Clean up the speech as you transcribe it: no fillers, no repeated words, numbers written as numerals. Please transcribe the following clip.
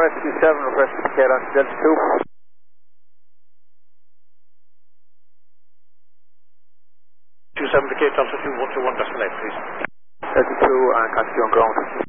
Rescue 7, request to indicate on Delta 2. Two 7 to Delta 2, 121, decimal 8, please. Delta 2 and continue on ground.